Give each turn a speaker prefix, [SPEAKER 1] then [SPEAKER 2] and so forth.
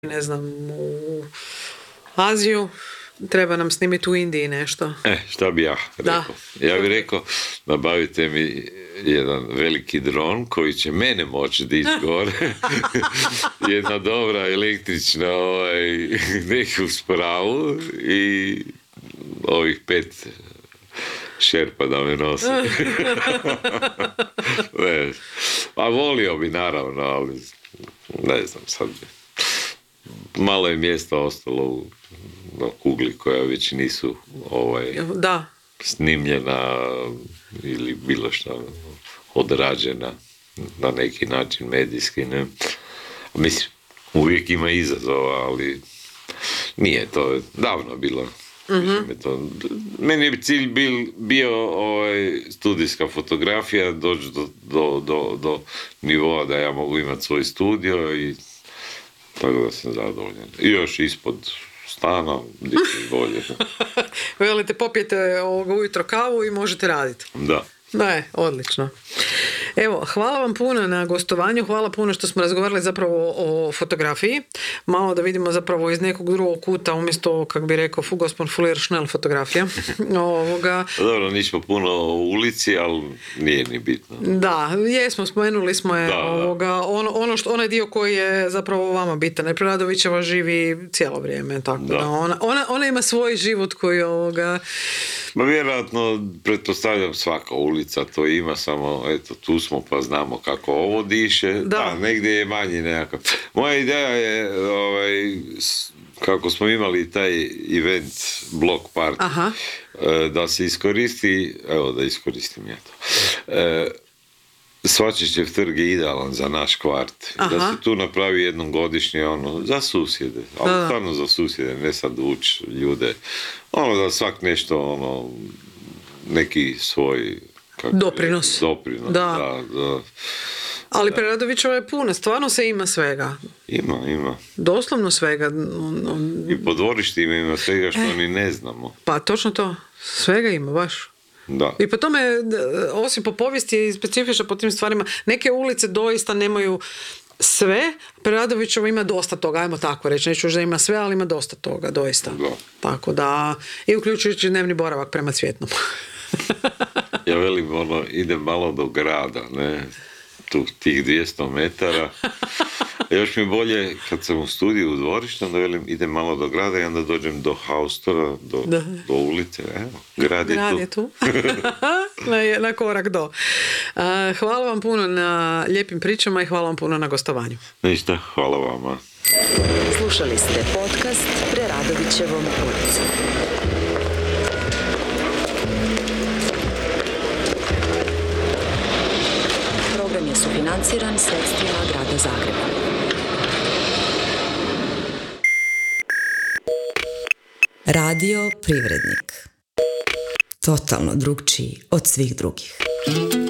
[SPEAKER 1] ne znam, u Aziju, treba nam snimiti u Indiji nešto.
[SPEAKER 2] Šta bi ja rekao? Ja bih rekao, nabavite mi jedan veliki dron koji će mene moći dići gore. Jedna dobra električna neku spravu i ovih 5 šerpa da me nosi. Ne. A volio bi naravno, ali ne znam sad. Malo je mjesta ostalo na kugli koja već nisu snimljena ili bilo što odrađena na neki način medijski, ne? Mislim, uvijek ima izazova, ali nije to davno bilo. Meni je cilj bio studijska fotografija, doći do nivoa da ja mogu imati svoj studio i tako da sam zadovoljan. I još ispod stana, gdje je bolje.
[SPEAKER 1] Velite, popijete ujutro kavu i možete raditi.
[SPEAKER 2] Da.
[SPEAKER 1] Da je, odlično. Evo, hvala vam puno na gostovanju, hvala puno što smo razgovarali zapravo o fotografiji. Malo da vidimo zapravo iz nekog drugog kuta, umjesto, kako bi rekao, Gospon Fuller Schnell fotografija.
[SPEAKER 2] Dobro, nismo puno u ulici, ali nije ni bitno.
[SPEAKER 1] Da, jesmo, spomenuli smo je onaj dio koji je zapravo vama bitan. Jer Preradovićeva živi cijelo vrijeme, tako da ona ima svoj život koji
[SPEAKER 2] Ma vjerojatno, pretpostavljam, svaka ulica to ima, samo eto, tu smo pa znamo kako ovo diše. Da, negdje je manji nekako. Moja ideja je, kako smo imali taj event, block party, da se iskoristi, evo da iskoristim ja to. Svačićev trg je idealan za naš kvart. Da se tu napravi jednom godišnje za susjede. Ali stvarno za susjede, ne sad ući ljude. Da svak nešto, neki svoj
[SPEAKER 1] doprinos.
[SPEAKER 2] Da.
[SPEAKER 1] Ali Preradovićeva je puna, stvarno se ima svega.
[SPEAKER 2] Ima.
[SPEAKER 1] Doslovno svega.
[SPEAKER 2] I po dvorištima ima svega što ni ne znamo.
[SPEAKER 1] Pa točno to. Svega ima, baš.
[SPEAKER 2] Da.
[SPEAKER 1] I po tome, osim po povijesti je specifično po tim stvarima, neke ulice doista nemaju sve. Preradovićeva ima dosta toga, ajmo tako reći. Neću da ima sve, ali ima dosta toga, doista.
[SPEAKER 2] Da.
[SPEAKER 1] Tako da, i uključujući dnevni boravak prema Cvjetnom.
[SPEAKER 2] Ja velim, idem malo do grada, ne? Tih 200 metara. Još mi bolje, kad sam u studiju u dvorištu, onda velim, idem malo do grada i onda dođem do haustora, do ulice. Evo, grad je tu.
[SPEAKER 1] na korak do. Hvala vam puno na lijepim pričama i hvala vam puno na gostovanju.
[SPEAKER 2] Ništa, hvala vama.
[SPEAKER 3] Slušali ste podcast Preradovićevom ulicom. Program je sufinanciran sredstvima Grada Zagreba. Radio Privrednik. Totalno drugčiji od svih drugih.